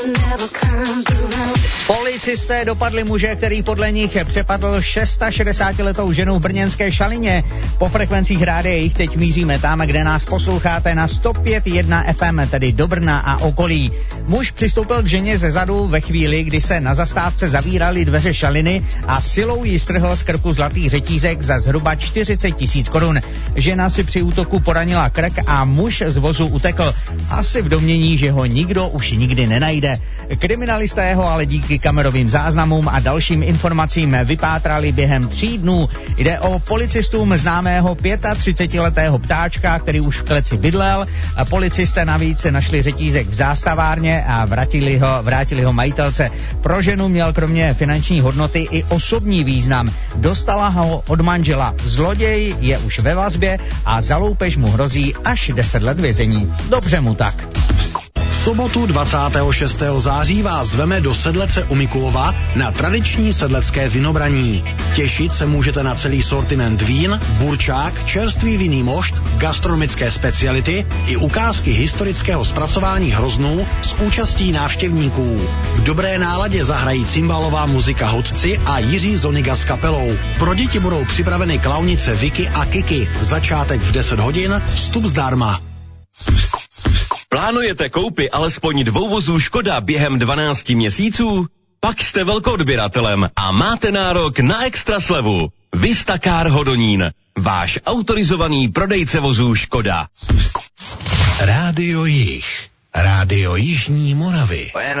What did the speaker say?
Policisté dopadli muže, který podle nich přepadl 660letou ženu v brněnské Šalině. Po frekvencích rádia jich teď míříme tam, kde nás posloucháte na 105.1 FM, tedy do Brna a okolí. Muž přistoupil k ženě ze zadu ve chvíli, kdy se na zastávce zavíraly dveře Šaliny a silou jí strhl z krku zlatý řetízek za zhruba 40 000 korun. Žena si při útoku poranila krk a muž z vozu utekl. Asi v domnění, že ho nikdo už nikdy nenajde. Kriminalisté ho ale díky kamerovým záznamům a dalším informacím vypátrali během 3 dnů. Jde o policistům známého 35letého ptáčka, který už v kleci bydlel. Policisté navíc našli řetízek v zástavárně a vrátili ho majitelce. Pro ženu měl kromě finanční hodnoty i osobní význam. Dostala ho od manžela. Zloděj je už ve vazbě a za loupež mu hrozí až 10 let vězení. Dobře mu tak. V sobotu 26. září vás zveme do Sedlece u Mikulova na tradiční sedlecké vinobraní. Těšit se můžete na celý sortiment vín, burčák, čerstvý vinný mošt, gastronomické speciality i ukázky historického zpracování hroznů s účastí návštěvníků. V dobré náladě zahrají cymbalová muzika Hodci a Jiří Zoniga s kapelou. Pro děti budou připraveny klaunice Vicky a Kiki. Začátek v 10 hodin, vstup zdarma. Plánujete koupy alespoň 2 vozů Škoda během 12 měsíců? Pak jste velkoodběratelem a máte nárok na extra slevu. Vista Car Hodonín, váš autorizovaný prodejce vozů Škoda. Rádio Jih, Rádio Jižní Moravy.